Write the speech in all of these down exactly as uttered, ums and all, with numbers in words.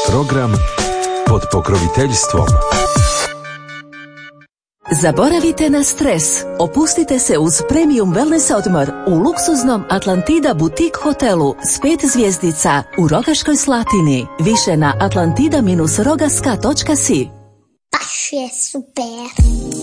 Program pod pokroviteljstvom. Zaboravite na stres. Opustite se uz premium wellness odmor u luksuznom Atlantida butik hotelu s pet zvjezdica u Rogaškoj Slatini. Više na atlantida dash rogaska točka si. Baš je super.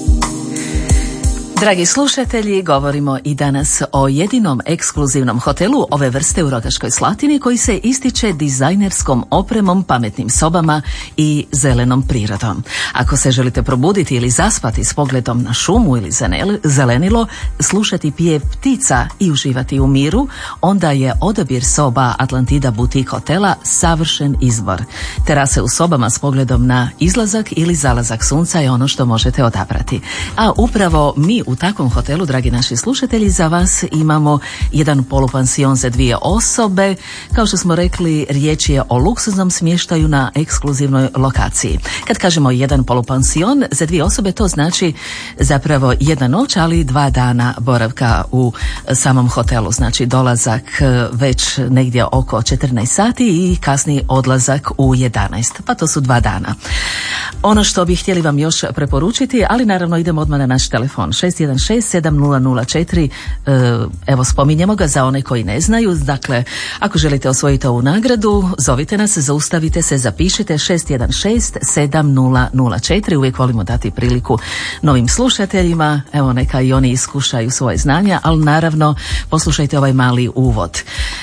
Dragi slušatelji, govorimo i danas o jedinom ekskluzivnom hotelu ove vrste u Rogaškoj Slatini koji se ističe dizajnerskom opremom, pametnim sobama i zelenom prirodom. Ako se želite probuditi ili zaspati s pogledom na šumu ili zelenilo, slušati pjev ptica i uživati u miru, onda je odabir soba Atlantida butik hotela savršen izbor. Terase u sobama s pogledom na izlazak ili zalazak sunca je ono što možete odabrati. A upravo mi u takvom hotelu, dragi naši slušatelji, za vas imamo jedan polupansion za dvije osobe. Kao što smo rekli, riječ je o luksuznom smještaju na ekskluzivnoj lokaciji. Kad kažemo jedan polupansion za dvije osobe, to znači zapravo jedna noć, ali dva dana boravka u samom hotelu. Znači dolazak već negdje oko četrnaest sati i kasni odlazak u jedanaest. Pa to su dva dana. Ono što bih htjeli vam još preporučiti, ali naravno idemo odmah na naš telefon šest jedan šest sedam nula nula četiri. Evo, spominjemo ga za one koji ne znaju. Dakle, ako želite osvojiti ovu nagradu, zovite nas, zaustavite se, zapišite šest jedan šest sedam nula nula četiri. Uvijek volimo dati priliku novim slušateljima. Evo, neka i oni iskušaju svoje znanja, ali naravno poslušajte ovaj mali uvod.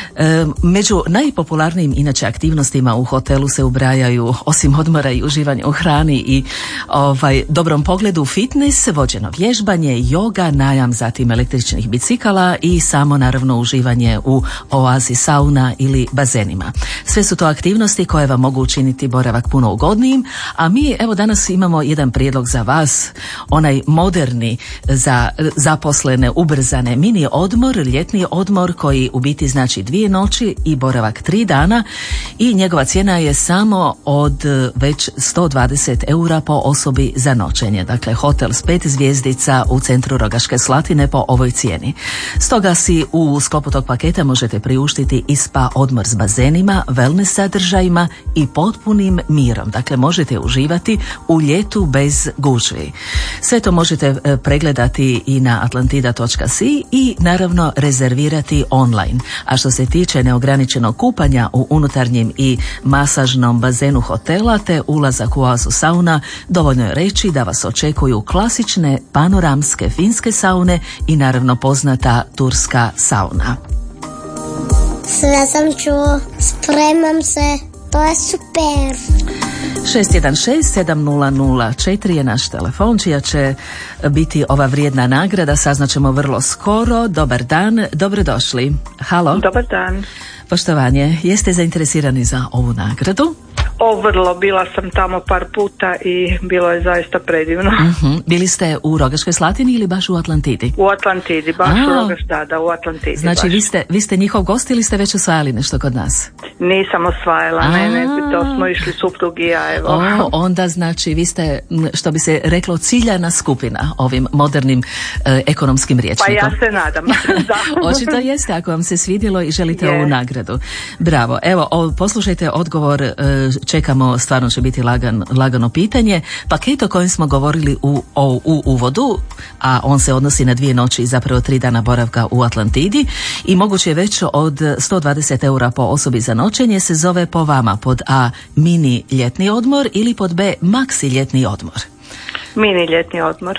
Među najpopularnijim inače aktivnostima u hotelu se ubrajaju, osim odmora i uživanja u hrani i ovaj dobrom pogledu, fitness, vođeno vježbanje, joga, najam zatim električnih bicikala i samo naravno uživanje u oazi sauna ili bazenima. Sve su to aktivnosti koje vam mogu učiniti boravak puno ugodnijim, a mi evo danas imamo jedan prijedlog za vas, onaj moderni za zaposlene, ubrzane mini odmor, ljetni odmor koji u biti znači dvije noći i boravak tri dana i njegova cijena je samo od već sto dvadeset eura po osobi za noćenje. Dakle, hotel s pet zvjezdica u centru Rogaške Slatine po ovoj cijeni. Stoga si u sklopu tog paketa možete priuštiti i spa odmor s bazenima, wellness sadržajima i potpunim mirom. Dakle, možete uživati u ljetu bez gužvi. Sve to možete pregledati i na atlantida točka si i naravno rezervirati online. A što se tiče neograničenog kupanja u unutarnjem i masažnom bazenu hotela te ulazak u oazu sauna, dovoljno je reći da vas očekuju klasične panoramske finske saune i naravno poznata turska sauna. Sve sam čuo, spremam se, to je super. šest jedan šest sedam nula nula četiri je naš telefon, čija će biti ova vrijedna nagrada, saznaćemo vrlo skoro. Dobar dan, dobrodošli. Halo. Dobar dan. Poštovanje, jeste zainteresirani za ovu nagradu? O, vrlo, bila sam tamo par puta i bilo je zaista predivno. Uh-huh. Bili ste u Rogaškoj Slatini ili baš u Atlantidi? U Atlantidi, baš A, u Rogaš, da, da, u Atlantidi. Znači, vi ste, vi ste njihov gost ili ste već osvajali nešto kod nas? Nisam osvajala, A, ne, ne, to smo išli suprug i ja, evo. O, onda znači, vi ste, što bi se reklo, ciljana skupina ovim modernim eh, ekonomskim rječnikom. Pa ja se nadam, da. Očito jeste, ako vam se svidjelo i želite je. ovu nagradu. Bravo, evo, o, poslušajte odgovor, eh, čekamo, stvarno će biti lagan, lagano pitanje. Paket o kojem smo govorili u, o, u uvodu, a on se odnosi na dvije noći i zapravo tri dana boravka u Atlantidi i moguće je već od sto dvadeset eura po osobi za noćenje, se zove po vama pod A mini ljetni odmor ili pod B maxi ljetni odmor. Mini ljetni odmor.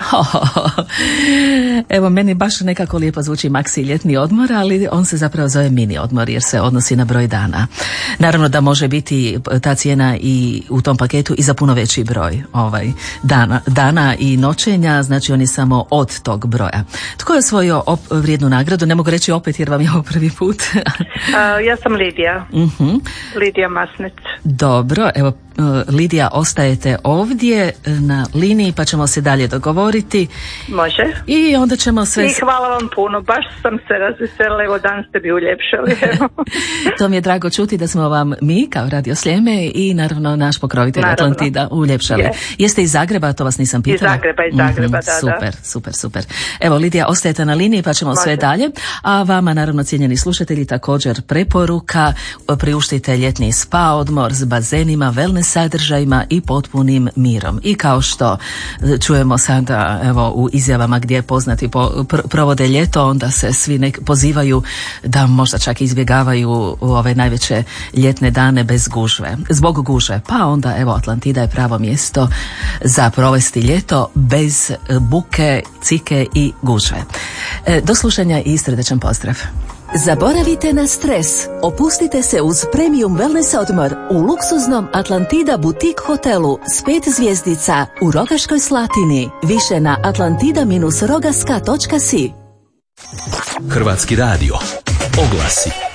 Evo, meni baš nekako lijepo zvuči maxi ljetni odmor, ali on se zapravo zove mini odmor jer se odnosi na broj dana. Naravno da može biti ta cijena i u tom paketu i za puno veći broj ovaj, dana, dana i noćenja, znači on je samo od tog broja. Tko je osvojio op- vrijednu nagradu? Ne mogu reći opet jer vam je ovo prvi put. uh, ja sam Lidija. Uh-huh. Lidija Masnec. Dobro, evo Lidija, ostajete ovdje na liniji pa ćemo se dalje dogovoriti. Može. I onda ćemo sve... I hvala vam puno, baš sam se razveselila, evo danas ste bi uljepšali. To mi je drago čuti da smo vam mi kao Radio Sljeme i naravno naš pokrovitelj naravno. Atlantida uljepšali. Je. Jeste iz Zagreba, to vas nisam pitala. Iz Zagreba, iz Zagreba, mm-hmm, da, super, da. super, super. Evo, Lidija, ostajete na liniji pa ćemo Može. Sve dalje. A vama, naravno, cijenjeni slušatelji, također preporuka, priuštite ljetni spa odmor s bazenima, wellness sadržajima i potpunim mirom. I kao što čujemo sada, evo, u izjavama gdje poznati po, pr- provode ljeto, onda se svi nek pozivaju da možda čak izbjegavaju u ove najveće ljetne dane bez gužve. Zbog gužve. Pa onda, evo, Atlantida je pravo mjesto za provesti ljeto bez buke, cike i gužve. E, do slušanja i srdačan pozdrav. Zaboravite na stres. Opustite se uz premium wellness odmor u luksuznom Atlantida Boutique hotelu s pet zvjezdica u Rogaškoj Slatini. Više na atlantida rogaska točka si. Hrvatski radio. Oglasi.